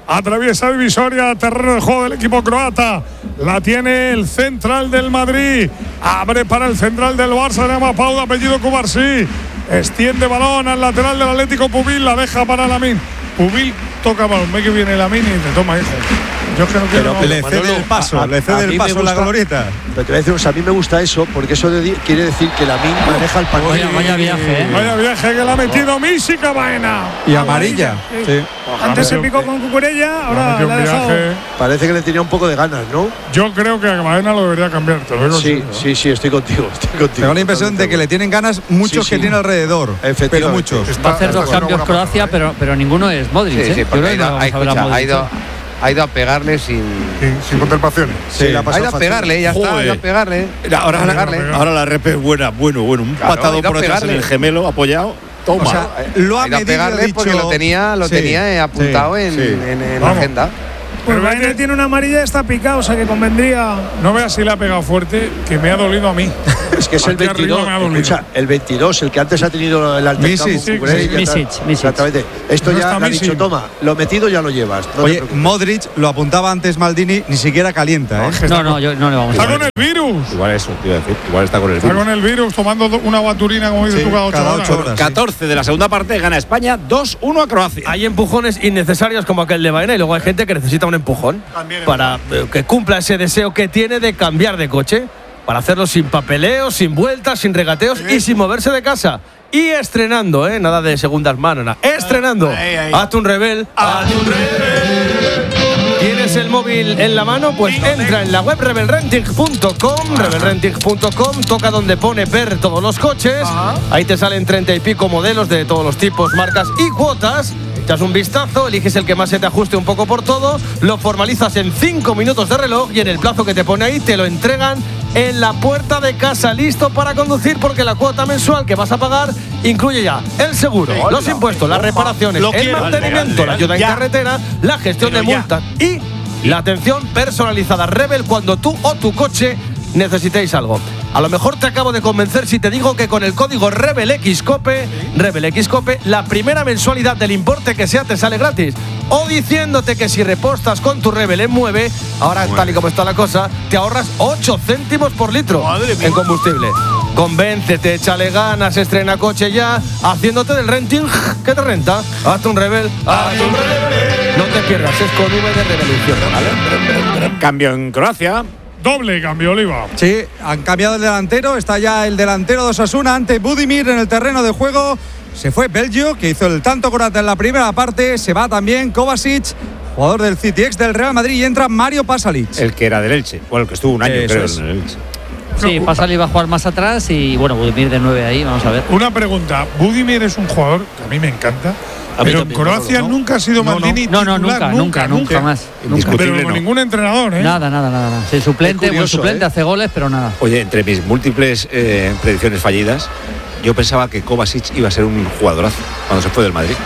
Atraviesa divisoria, terreno de juego del equipo croata. La tiene el central del Madrid. Abre para el central del Barça, se llama Pau, de apellido Cubarsí. Extiende balón al lateral del Atlético Pubil, la deja para Lamine. Pubil toca balón, ve que viene Lamine y te toma, hijo. Yo es que no quiero. Pero le cede el paso, a, le cede el paso a la glorieta. Pero te voy a decir, o sea, a mí me gusta eso, porque eso de, quiere decir que Lamine maneja el partido. Vaya, vaya viaje, ¿eh? Vaya viaje que le ha metido Mísica Baena. Y amarilla. Sí. Antes se picó con Cucurella, ahora le ha dejado. Parece que le tenía un poco de ganas, ¿no? Yo creo que a Baena lo debería cambiar. Te lo digo sí, ¿no? sí, sí, estoy contigo. Estoy contigo. Tengo la impresión de que le tienen ganas muchos sí, sí. que tiene alrededor. Pero muchos. Va a hacer dos cambios Croacia, pero, pero ninguno es Modric. Sí, sí, ¿eh? porque ha ido, ha, escucha, ha, ido, ha ido a pegarle sin. Sin, sin contemplaciones. Sí, sí, la ha ido a pegarle, ya está. Ha ido a pegarle. Ahora, a pegarle. La, ahora la rep es buena, bueno, bueno. Un claro, patado por atrás en el gemelo apoyado. Toma. O sea, lo ha, ha ido a pegarle porque lo tenía, lo sí, tenía apuntado sí, en, sí. en, en la agenda. Pues Baena tiene una amarilla y está picado, o sea que convendría. No veas si le ha pegado fuerte, que me ha dolido a mí. Es que es el veintidós, escucha, el veintidós, el que antes ha tenido el altercado. Misic, exactamente. Esto no ya le ha dicho, toma, lo metido ya lo llevas. No Oye, Modric, lo apuntaba antes Maldini, ni siquiera calienta, ¿eh? No, no, yo no le vamos a Está con el virus. Igual eso, te iba a decir. Igual está con el virus. Está con el virus, tomando una guaturina, como dices sí, tú, cada ocho horas. horas. catorce de la segunda parte, gana España dos uno a Croacia. Hay empujones innecesarios como aquel de Baena y luego hay gente que necesita un empujón. También para eh, que cumpla ese deseo que tiene de cambiar de coche, para hacerlo sin papeleos, sin vueltas, sin regateos y sin moverse de casa. Y estrenando, ¿eh? Nada de segundas manos, nada. Estrenando. Hazte un rebel. Hazte un rebel. ¿Tienes el móvil en la mano? Pues entra en la web rebel renting punto com, rebel renting punto com, toca donde pone ver todos los coches. Ahí te salen treinta y pico modelos de todos los tipos, marcas y cuotas. Echas un vistazo, eliges el que más se te ajuste un poco por todo, lo formalizas en cinco minutos de reloj y en el plazo que te pone ahí te lo entregan en la puerta de casa, listo para conducir, porque la cuota mensual que vas a pagar incluye ya el seguro, sí, los impuestos, las reparaciones, el quiero, mantenimiento, dale, dale, la ayuda ya. en carretera, la gestión Pero de multas y la atención personalizada. Rebel cuando tú o tu coche necesitéis algo. A lo mejor te acabo de convencer si te digo que con el código RebelXCope, RebelXCope, la primera mensualidad del importe que sea te sale gratis. O diciéndote que si repostas con tu Rebel en Mueve, ahora Mueve. tal y como está la cosa, te ahorras ocho céntimos por litro en combustible. Convéncete, échale ganas, estrena coche ya, haciéndote del renting que te renta. Hazte un Rebel, hazte un Rebel. No te pierdas, es con V de Revolución, ¿vale? Cambio en Croacia. Doble cambio, Oliva. Sí, han cambiado el delantero. Está ya el delantero de Osasuna ante Budimir en el terreno de juego. Se fue Belgio, que hizo el tanto croata en la primera parte. Se va también Kovacic, jugador del City, ex del Real Madrid. Y entra Mario Pasalic. El que era del Elche. Bueno, el que estuvo un año, Eso creo, es. en el Elche. Sí, Pasalic va a jugar más atrás y, bueno, Budimir de nueve ahí. Vamos a ver. Una pregunta. Budimir es un jugador que a mí me encanta. Pero en Croacia no, nunca ha sido no, Maldini no, no, titular, nunca, nunca, nunca, nunca más. Nunca. Pero con no. ningún entrenador, ¿eh? Nada, nada, nada. nada. Sí, suplente, curioso, buen suplente, ¿eh? Hace goles, pero nada. Oye, entre mis múltiples eh, predicciones fallidas, yo pensaba que Kovacic iba a ser un jugadorazo cuando se fue del Madrid.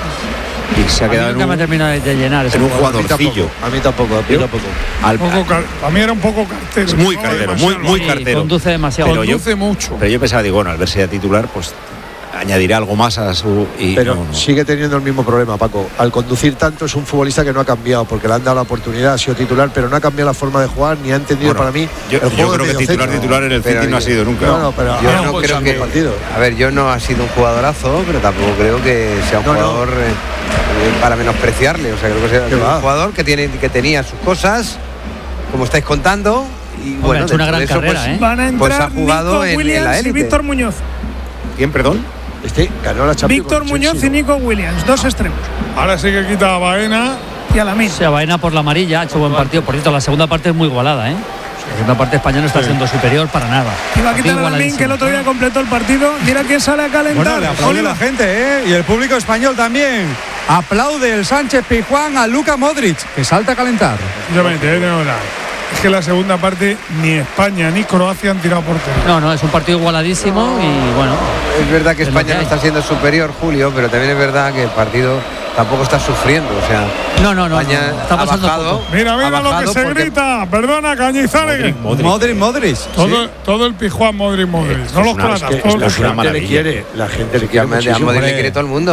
Y se ha a quedado nunca en un, me termina de llenar ese en un jugadorcillo. A mí tampoco, a mí tampoco. Al, poco car- a mí era un poco cartero. Es muy cartero, muy, muy cartero. Sí, conduce demasiado. Pero conduce yo, mucho. Pero yo pensaba, digo, bueno, al verse ya titular, pues añadirá algo más a su. Y pero no, no. sigue teniendo el mismo problema, Paco. Al conducir tanto es un futbolista que no ha cambiado, porque le han dado la oportunidad, ha sido titular, pero no ha cambiado la forma de jugar, ni ha entendido bueno, para mí. Yo, el yo creo que titular, centro. titular en el City no ha sido nunca. No, no, pero yo no creo que. Partido. A ver, yo no ha sido un jugadorazo, pero tampoco creo que sea un no, jugador no. Eh, para menospreciarle. O sea, creo que sea un va? jugador que, tiene, que tenía sus cosas, como estáis contando. Y Hombre, bueno, ha hecho una gran eso, carrera, pues, ¿eh? Van a entrar pues ha jugado Nico en, Williams en la y élite. Víctor Muñoz. ¿Quién, perdón? Este ganó la Champions. Víctor Muñoz y Nico Williams, dos extremos. Ahora sí que quita a Baena y a Lamine. O sea, Baena por la amarilla, ha hecho buen partido. Por cierto, la segunda parte es muy igualada, ¿eh? La segunda parte española no está sí. siendo superior para nada. Y va a quitar a Lamine, que el otro día completó el partido. Mira quién sale a calentar. Bueno, le aplaude la gente, ¿eh? Y el público español también. Aplaude el Sánchez Pizjuán a Luka Modric, que salta a calentar. Simplemente, eh, no, no. Es que la segunda parte ni España ni Croacia han tirado portería. No, no, es un partido igualadísimo y bueno. Es verdad que es España que no está siendo superior, Julio, pero también es verdad que el partido tampoco está sufriendo. O sea, no, no, no. España no, está pasando ha bajado, poco. Mira, mira lo que se porque... grita. Perdona, Cañizares. Modric, Modric. Modric. Todo, ¿sí? todo el Pizjuán, Modric, Modric. Eh, no los croatas. Es que, todos la, los gente le quiere, la gente le quiere. A Modric le quiere todo el mundo.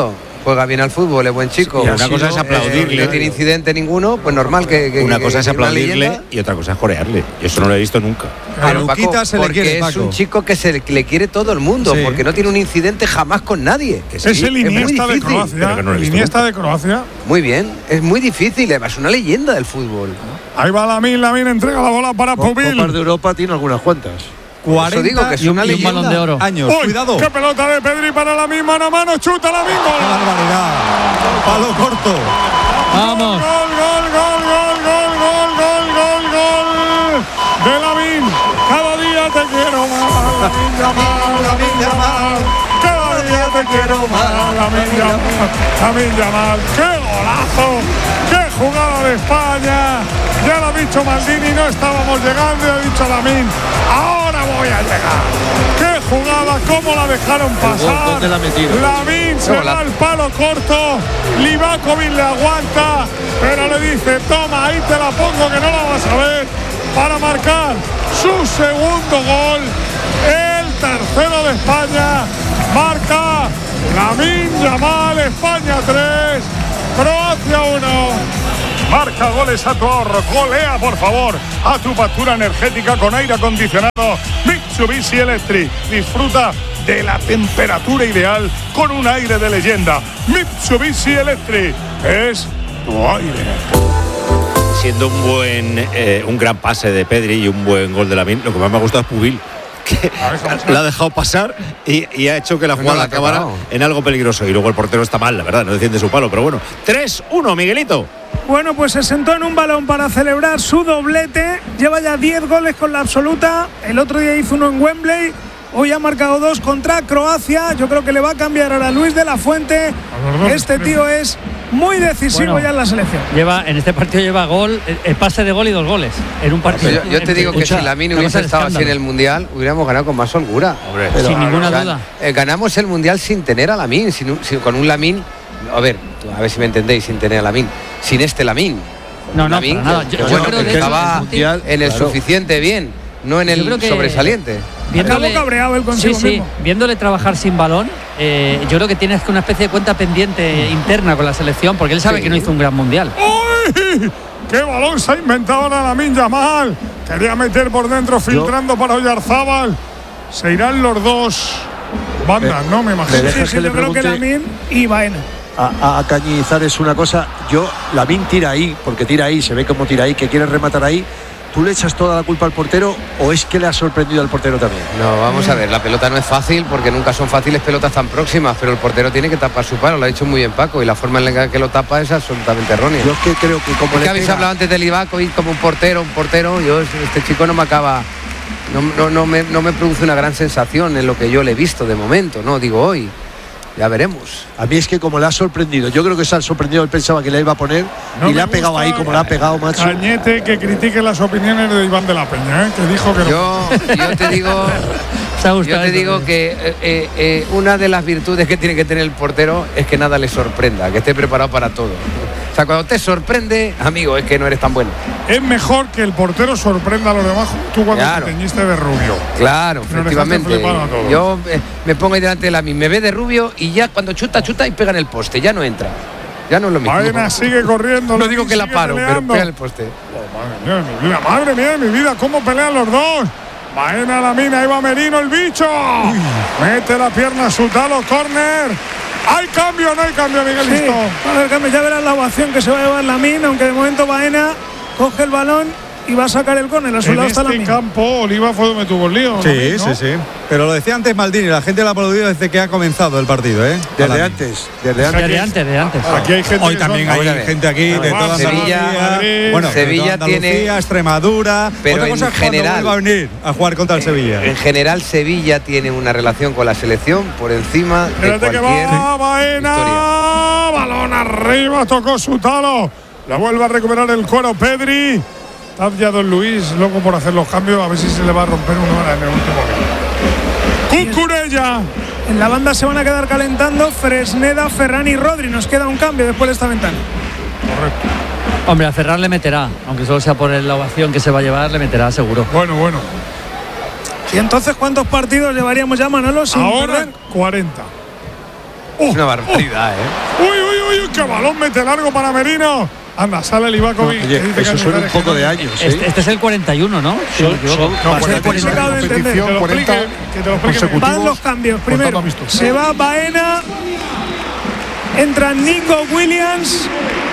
juega bien al fútbol, es buen chico. Sí, una cosa es aplaudirle. Eh, no tiene incidente ninguno, pues normal que. que una que, cosa que, es aplaudirle y otra cosa es jorearle. Yo eso no lo he visto nunca. A Luquita se le quiere, Paco. Es un chico que se le, le quiere todo el mundo, sí. porque no tiene un incidente jamás con nadie. Es sí, el Iniesta de Croacia. No el Iniesta de Croacia. Muy bien, es muy difícil, es una leyenda del fútbol. Ahí va Lamine, Lamine entrega la bola para Pubil. Copas de Europa tiene algunas cuantas. cuarenta digo que es una y un balón de oro. Años. Uy, cuidado. Qué pelota de Pedri para Lamine, mano a mano, chuta Lamine. Qué barbaridad. Palo corto. Vamos. Gol, gol, gol, gol, gol, gol, gol, gol, gol de Lamine. Cada día te quiero más, Lamine Yamal, Lamine Yamal. Cada día te quiero más, Lamine Yamal, Lamine Yamal. ¡Qué golazo! ¡Qué jugada de España! Ya lo ha dicho Maldini, no estábamos llegando y ha dicho Lamine, ahora voy a llegar. ¡Qué jugada! ¿Cómo la dejaron pasar? Lamine se va al palo corto, Livakovic le aguanta, pero le dice, toma, ahí te la pongo que no la vas a ver, para marcar su segundo gol, el tercero de España. Marca Lamine Yamal, España tres, Croacia uno. Marca goles a tu ahorro, golea por favor a tu factura energética con aire acondicionado Mitsubishi Electric. Disfruta de la temperatura ideal con un aire de leyenda. Mitsubishi Electric es tu aire. Siendo un buen, eh, un gran pase de Pedri y un buen gol de Lamine, lo que más me ha gustado es Pubil, que la ha dejado pasar y, y ha hecho que la jugada no, acabara en algo peligroso. Y luego el portero está mal, la verdad, no defiende su palo, pero bueno. tres uno, Miguelito. Bueno, pues se sentó en un balón para celebrar su doblete. Lleva ya diez goles con la absoluta. El otro día hizo uno en Wembley. Hoy ha marcado dos contra Croacia. Yo creo que le va a cambiar ahora a Luis de la Fuente. Este tío es muy decisivo bueno, ya en la selección. Lleva, en este partido lleva gol, el pase de gol y dos goles en un partido. Yo, yo te digo que Escucha, si Lamine hubiese estado así en el Mundial, hubiéramos ganado con más holgura. Hombre, pero, sin ninguna gan, duda. Eh, ganamos el Mundial sin tener a Lamine, sin, sin, con un Lamine. A ver, a ver si me entendéis, sin tener a Lamine. Sin este Lamine. No, no, Lamine, para nada. que, Yo, que, yo bueno, creo que que estaba mundial, en el claro. suficiente bien, no en el sobresaliente. Viéndole, cabreado el consigo sí, sí, mismo. Viéndole trabajar sin balón, eh, yo creo que tienes una especie de cuenta pendiente interna con la selección, porque él sabe sí. que no hizo un gran mundial. ¡Uy! ¡Qué balón se ha inventado ahora Lamine Yamal! Quería meter por dentro, filtrando yo. para Oyarzábal. Se irán los dos bandas, ¿no? Me imagino. Me sí, sí, yo creo que Lamine y Baena. A, a Cañizar es una cosa. Yo, Lamine tira ahí, porque tira ahí, se ve como tira ahí, que quiere rematar ahí. ¿Tú le echas toda la culpa al portero o es que le ha sorprendido al portero también? No, vamos a ver, la pelota no es fácil porque nunca son fáciles pelotas tan próximas, pero el portero tiene que tapar su palo, lo ha hecho muy bien Paco, y la forma en la que lo tapa es absolutamente errónea. Yo es que creo que como es le que habéis pega... hablado antes del Livakovic como un portero, un portero, yo este chico no me acaba, no, no, no, me, no me produce una gran sensación en lo que yo le he visto de momento, no digo hoy. Ya veremos. A mí es que como le ha sorprendido, yo creo que se ha sorprendido, él pensaba que le iba a poner no y le ha pegado ahí como le ha pegado, macho. Cañete que critique las opiniones de Iván de la Peña, ¿eh? que dijo que yo, no. Yo te digo, yo te digo que eh, eh, una de las virtudes que tiene que tener el portero es que nada le sorprenda, que esté preparado para todo. O sea, cuando te sorprende, amigo, es que no eres tan bueno. Es mejor que el portero sorprenda a los demás, tú cuando claro. te teñiste de rubio. Claro, efectivamente. Yo eh, me pongo ahí delante de la misma, me ve de rubio y ya cuando chuta, chuta y pega en el poste, ya no entra. Ya no es lo mismo. Baena sigue corriendo. No digo que la paro, peleando. Pero pega en el poste. Oh, madre mía, mi vida, madre mía, mi vida, cómo pelean los dos. Baena, Lamine, ahí va Merino, el bicho. Uy. Mete la pierna, Sutalo, córner. ¿Hay cambio o no hay cambio, Miguelito? Sí, va a haber cambio, ya verás la ovación que se va a llevar Lamine, aunque de momento Baena coge el balón y va a sacar el córner. A su en lado este está Lamine. campo, Oliva fue donde tuvo el lío. Sí, Lamine, ¿no? sí, sí. Pero lo decía antes Maldini, la gente lo ha aplaudido desde que ha comenzado el partido, ¿eh? Desde antes, desde antes. Desde antes, desde antes. Aquí hay gente. Hoy también hay gente aquí de toda Sevilla, bueno, Sevilla de toda tiene Extremadura. Pero otra cosa en general va a venir a jugar contra el Sevilla. En general Sevilla tiene una relación con la selección por encima de Espérate cualquier que va Baena, historia. balón arriba, tocó Sutalo, la vuelve a recuperar el cuero Pedri. Está ya Don Luis loco por hacer los cambios, a ver si se le va a romper una en el último minuto. Cucurella. En la banda se van a quedar calentando Fresneda, Ferran y Rodri. Nos queda un cambio después de esta ventana. Correcto. Hombre, a Ferran le meterá, aunque solo sea por la ovación que se va a llevar, le meterá seguro. Bueno, bueno. ¿Y entonces cuántos partidos llevaríamos ya, Manolo? Sin Ahora perder? cuarenta. Oh, una barbaridad, oh. ¿eh? Uy, uy, uy, qué balón mete largo para Merino. Anda, sale Livakovic. No, oye, eso suena un poco de años. ¿eh? Este, este es el cuarenta y uno, ¿no? Si son, no son, no, cuarenta, competición, cuarenta consecutivos. Van los cambios. Primero, se va Baena. Entra Nico Williams.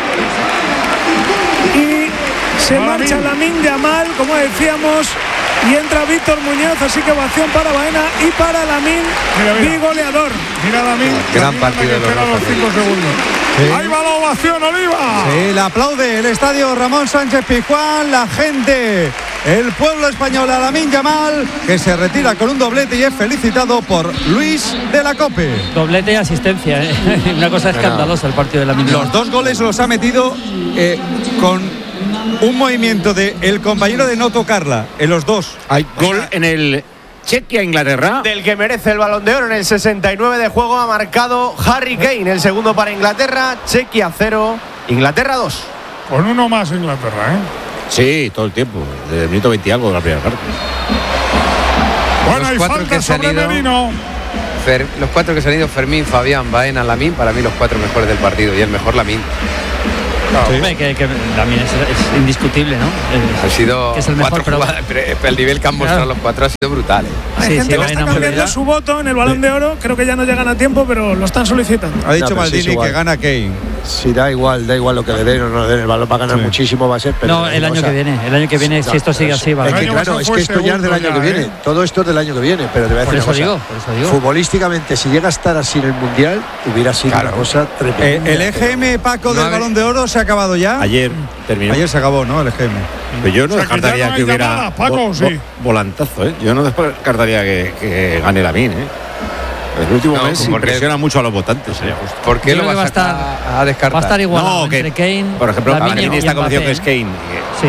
Y se marcha Lamine Yamal, como decíamos. Y entra Víctor Muñoz, así que ovación para Baena y para Lamine, mi goleador. Mira Lamine. Gran partido de los cinco segundos. Sí. Ahí va la ovación, Oliva. Sí, le aplaude el estadio Ramón Sánchez Pizjuán, la gente, el pueblo español a Lamine Yamal, que se retira con un doblete y es felicitado por Luis de la Cope. Doblete y asistencia, ¿eh? Una cosa escandalosa el partido de Lamine Yamal. Los dos goles los ha metido eh, con un movimiento de el compañero de no tocarla en los dos. Hay gol en el Chequia-Inglaterra. Del que merece el Balón de Oro en el sesenta y nueve de juego ha marcado Harry Kane, el segundo para Inglaterra. Chequia cero, Inglaterra dos. Con uno más Inglaterra, ¿eh? Sí, todo el tiempo, desde el minuto veinte y algo de la primera parte. Bueno, hay falta sobre Merino. Fer, los cuatro que se han ido, Fermín, Fabián, Baena, Lamine, para mí los cuatro mejores del partido y el mejor Lamine. Claro. Sí. Que, que Lamine es, es indiscutible, ¿no? Ha sido es el mejor, pero, pero el nivel que han mostrado claro. los cuatro ha sido brutal. ¿eh? Hay sí, gente sí, que está cambiando su voto en el Balón de Oro. Creo que ya no llegan a tiempo, pero lo están solicitando. Ha dicho no, Maldini sí, que gana Kane. Sí, da igual, da igual lo que le den o no le den. El balón va a ganar sí. muchísimo, va a ser. Pero no, el año o sea, que viene. El año que viene, no, si esto sigue así, va. Es que claro, es que esto ya es del año que viene. ¿eh? Todo esto es del año que viene. Pero te voy a decir por, eso una digo, por eso digo. Futbolísticamente, si llega a estar así en el Mundial, hubiera sido claro. una cosa tremenda. Eh, el E G M, Paco, del Balón de Oro se ha acabado ya. Ayer terminó. Ayer se acabó, ¿no? El E G M. Pero yo no o sea, descartaría que, ya no que hubiera nada, Paco, vo sí. volantazo, ¿eh? Yo no descartaría que, que gane Lamine, ¿eh? El último no, mes impresiona mucho a los votantes. ¿eh? ¿Por qué lo vas va a, estar, a, a descartar? Va a estar igual no, entre Kane, por ejemplo, Lamine esta condición que es Kane. Sí.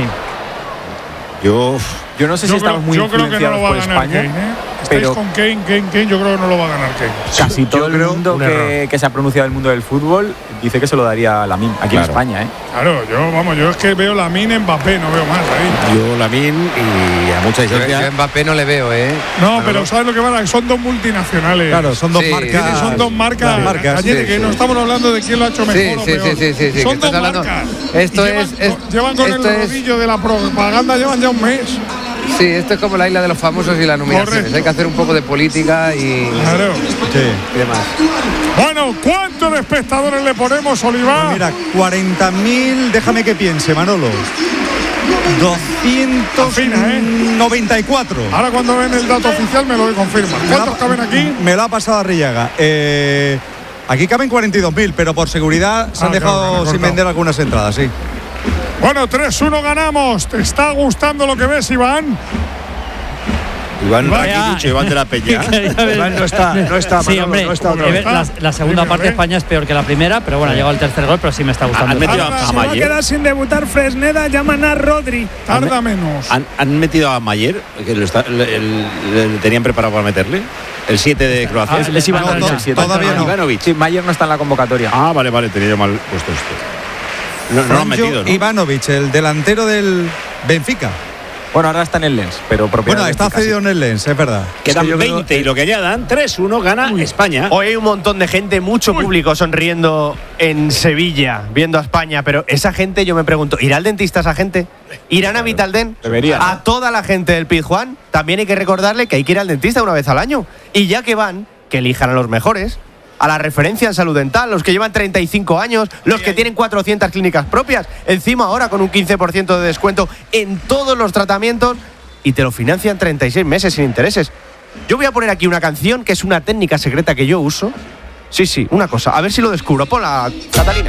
Yo, yo no sé yo si creo, estamos muy yo creo que no lo va por a ganar España. Kane, ¿eh? Estáis con Kane, Kane, Kane, yo creo que no lo va a ganar Kane. Casi sí, todo el mundo que, que se ha pronunciado del mundo del fútbol dice que se lo daría a Lamine aquí claro. en España, ¿eh? Claro, yo vamos, yo es que veo Lamine, Mbappé, no veo más ahí. Yo Lamine y a mucha distancia. Yo, yo Mbappé no le veo, ¿eh? No, pero no. ¿sabes lo que pasa? Son dos multinacionales. Claro, son dos sí, marcas. Son dos marcas. marcas Ayer, sí, que sí. no estamos hablando de quién lo ha hecho mejor sí, o sí, peor. Sí, sí, sí, son dos hablando, marcas. Esto llevan, es, es llevan con esto el rodillo es, de la propaganda, llevan ya un mes. Sí, esto es como la isla de los famosos y las nominaciones. Correcto. Hay que hacer un poco de política y, claro. sí. y demás. Bueno, ¿cuántos de espectadores le ponemos, Oliva? Pues mira, cuarenta mil, déjame que piense, Manolo. doscientos noventa y cuatro. ¿Eh? Ahora cuando ven el dato oficial me lo confirman. ¿Cuántos caben aquí? Me lo ha pasado Arrillaga. Eh, aquí caben cuarenta y dos mil, pero por seguridad se ah, han dejado claro, sin vender algunas entradas, sí. Bueno, tres uno ganamos. ¿Te está gustando lo que ves, Iván? Iván, Iván, dicho, Iván de la Peña. Iván no está, no está, sí, Manolo, hombre, no está otra vez. La, la segunda sí, parte de España es peor que la primera, pero bueno, ha llegado el tercer gol, pero sí me está gustando. Han metido Ahora, a, a se va a Mayer. quedar sin debutar Fresneda, llaman a Rodri. Tarda han, menos. Han, han metido a Mayer, que lo está, le, el, le tenían preparado para meterle. El siete de Croacia. Ah, les iba no, no, el siete. Todavía no. Ivanovic. Sí, Mayer no está en la convocatoria. Ah, vale, vale, tenía yo mal puesto esto. No, no lo han metido, ¿no? Ivanovic, el delantero del Benfica. Bueno, ahora está en el Lens, pero propiedad Bueno, está cedido en el Lens, es verdad. Quedan es que veinte creo... y lo que añadan, tres uno gana Uy. España. Hoy hay un montón de gente, mucho Uy. público sonriendo en Sevilla, viendo a España, pero esa gente, yo me pregunto, ¿irá al dentista esa gente? ¿Irán a Vitaldent? Debería. A toda la gente del Pizjuán, también hay que recordarle que hay que ir al dentista una vez al año. Y ya que van, que elijan a los mejores. A la referencia en salud dental, los que llevan treinta y cinco años, los que tienen cuatrocientas clínicas propias, encima ahora con un quince por ciento de descuento en todos los tratamientos y te lo financian treinta y seis meses sin intereses. Yo voy a poner aquí una canción que es una técnica secreta que yo uso. Sí, sí, una cosa, a ver si lo descubro. Ponla, Catalina.